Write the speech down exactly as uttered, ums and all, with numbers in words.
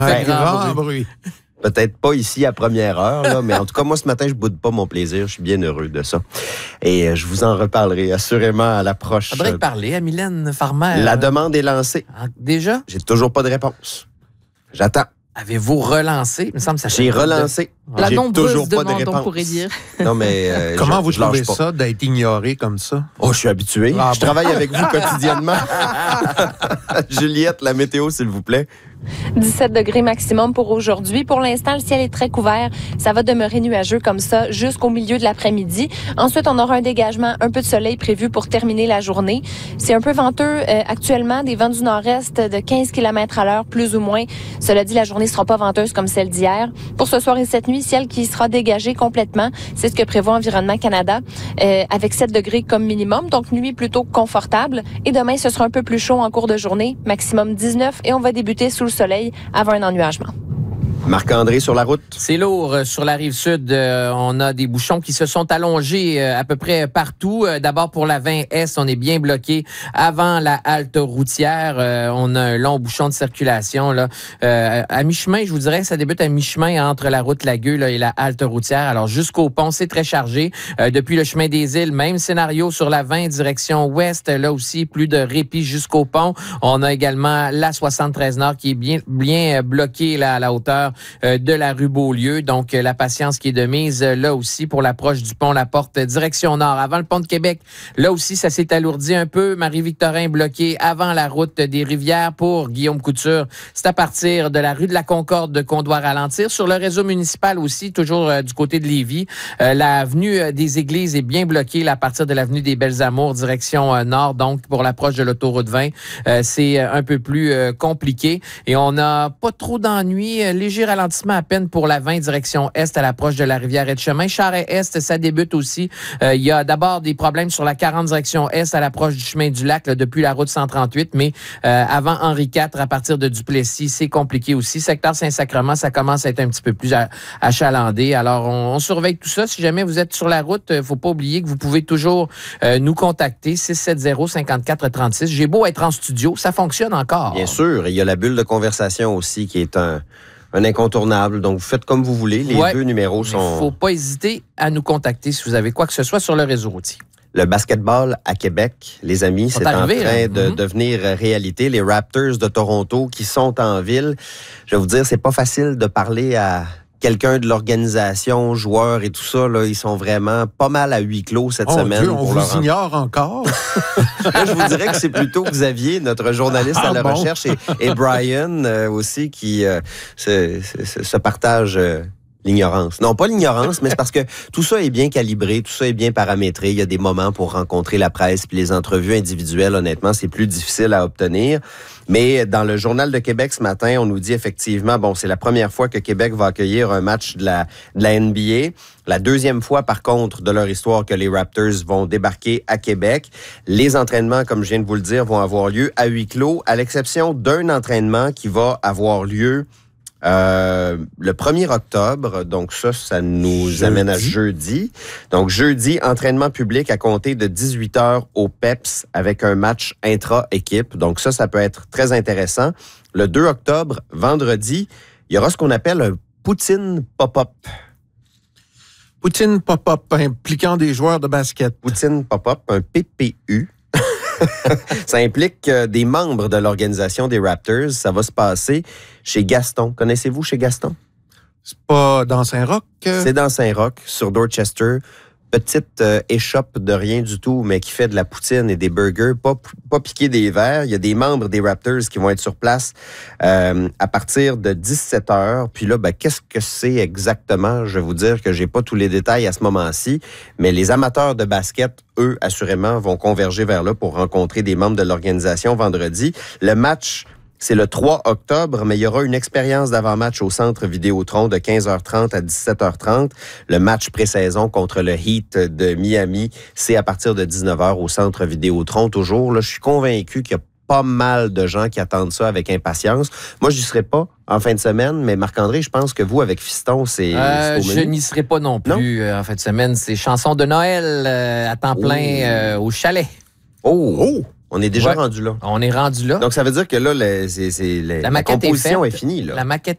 Un grand bruit. Peut-être pas ici à première heure, là, mais en tout cas, moi, ce matin, je boude pas mon plaisir. Je suis bien heureux de ça. Et euh, je vous en reparlerai assurément à l'approche. Faudrait parler à Mylène Farmer. La demande est lancée. Ah, déjà? J'ai toujours pas de réponse. J'attends. Avez-vous relancé? Il me semble que ça J'ai relancé. La J'ai nombreuse toujours pas de demande, réponse. on pourrait dire. Non, mais euh, Comment je, vous je lâche trouvez pas. ça d'être ignoré comme ça? Oh, je suis habitué. Ah, je bon. travaille avec vous quotidiennement. Juliette, la météo, s'il vous plaît. dix-sept degrés maximum pour aujourd'hui. Pour l'instant, le ciel est très couvert. Ça va demeurer nuageux comme ça jusqu'au milieu de l'après-midi. Ensuite, on aura un dégagement, un peu de soleil prévu pour terminer la journée. C'est un peu venteux euh, actuellement, des vents du nord-est de quinze kilomètres à l'heure, plus ou moins. Cela dit, la journée ne sera pas venteuse comme celle d'hier. Pour ce soir et cette nuit, ciel qui sera dégagé complètement. C'est ce que prévoit Environnement Canada, euh, avec sept degrés comme minimum, donc nuit plutôt confortable. Et demain, ce sera un peu plus chaud en cours de journée, maximum dix-neuf, et on va débuter sous le soleil avant un ennuagement. Marc-André sur la route. C'est lourd. Sur la rive sud, euh, on a des bouchons qui se sont allongés euh, à peu près partout. Euh, d'abord, pour la vingt Est, on est bien bloqué avant la halte routière. Euh, on a un long bouchon de circulation. Là. Euh, à mi-chemin, je vous dirais, ça débute à mi-chemin entre la route Lagueux là, et la halte routière. Alors, jusqu'au pont, c'est très chargé. Euh, depuis le chemin des Îles, même scénario sur la vingt, direction ouest. Là aussi, plus de répit jusqu'au pont. On a également la soixante-treize Nord qui est bien, bien bloquée là, à la hauteur de la rue Beaulieu. Donc, la patience qui est de mise là aussi pour l'approche du pont La Porte, direction nord. Avant le pont de Québec, là aussi, ça s'est alourdi un peu. Marie-Victorin bloquée avant la route des Rivières pour Guillaume Couture. C'est à partir de la rue de la Concorde qu'on doit ralentir. Sur le réseau municipal aussi, toujours euh, du côté de Lévis, euh, l'avenue des Églises est bien bloquée là, à partir de l'avenue des Belles Amours, direction euh, nord. Donc, pour l'approche de l'autoroute vingt, euh, c'est un peu plus euh, compliqué. Et on n'a pas trop d'ennuis. Euh, léger ralentissement à peine pour la vingt, direction est à l'approche de la rivière Etchemin. Charest-Est, ça débute aussi. Euh, il y a d'abord des problèmes sur la quarante, direction est à l'approche du chemin du lac, là, depuis la route cent trente-huit. Mais euh, avant Henri quatre, à partir de Duplessis, c'est compliqué aussi. Secteur Saint-Sacrement, ça commence à être un petit peu plus achalandé. Alors, on, on surveille tout ça. Si jamais vous êtes sur la route, il ne faut pas oublier que vous pouvez toujours euh, nous contacter. six sept zéro, cinquante-quatre trente-six. J'ai beau être en studio, ça fonctionne encore. Bien sûr. Et il y a la bulle de conversation aussi qui est un... un incontournable. Donc, vous faites comme vous voulez. Les ouais, deux numéros sont... Il ne faut pas hésiter à nous contacter si vous avez quoi que ce soit sur le réseau routier. Le basketball à Québec, les amis, c'est arrivé, en train hein? de mm-hmm. devenir réalité. Les Raptors de Toronto qui sont en ville. Je vais vous dire, c'est pas facile de parler à quelqu'un de l'organisation, joueurs et tout ça. Là, ils sont vraiment pas mal à huis clos cette oh semaine. Dieu, on pour vous leur... ignore encore. Là, je vous dirais que c'est plutôt Xavier, notre journaliste ah, à la bon? recherche, et, et Brian euh, aussi qui euh, se, se, se partagent... Euh, l'ignorance. Non, pas l'ignorance, mais c'est parce que tout ça est bien calibré, tout ça est bien paramétré. Il y a des moments pour rencontrer la presse, puis les entrevues individuelles, honnêtement, c'est plus difficile à obtenir. Mais dans le Journal de Québec ce matin, on nous dit effectivement, bon, c'est la première fois que Québec va accueillir un match de la, de la N B A. La deuxième fois, par contre, de leur histoire que les Raptors vont débarquer à Québec. Les entraînements, comme je viens de vous le dire, vont avoir lieu à huis clos, à l'exception d'un entraînement qui va avoir lieu Euh, le premier octobre, donc ça, ça nous jeudi. amène à jeudi. Donc jeudi, entraînement public à compter de dix-huit heures au P E P S avec un match intra-équipe. Donc ça, ça peut être très intéressant. Le deux octobre, vendredi, il y aura ce qu'on appelle un Poutine pop-up. Poutine pop-up impliquant des joueurs de basket. Poutine pop-up, un P P U. Ça implique euh, des membres de l'organisation des Raptors. Ça va se passer chez Gaston. Connaissez-vous chez Gaston? C'est pas dans Saint-Roch? Euh... C'est dans Saint-Roch, sur Dorchester. Petite euh, échoppe de rien du tout, mais qui fait de la poutine et des burgers, pas, pas piquer des verres. Il y a des membres des Raptors qui vont être sur place euh, à partir de dix-sept heures. Puis là, ben, qu'est-ce que c'est exactement? Je vais vous dire que j'ai pas tous les détails à ce moment-ci, mais les amateurs de basket, eux, assurément, vont converger vers là pour rencontrer des membres de l'organisation vendredi. Le match... c'est le trois octobre, mais il y aura une expérience d'avant-match au Centre Vidéotron de quinze heures trente à dix-sept heures trente. Le match pré-saison contre le Heat de Miami, c'est à partir de dix-neuf heures au Centre Vidéotron. Toujours, là, je suis convaincu qu'il y a pas mal de gens qui attendent ça avec impatience. Moi, je n'y serai pas en fin de semaine, mais Marc-André, je pense que vous, avec Fiston, c'est, euh, c'est au menu. Je n'y serai pas non plus euh, en fin de semaine. C'est chansons de Noël euh, à temps plein euh, au chalet. Oh! oh. On est déjà ouais, rendu là. On est rendu là. Donc, ça veut dire que là, le, c'est, c'est, la, la, la composition est, est finie. Là. La maquette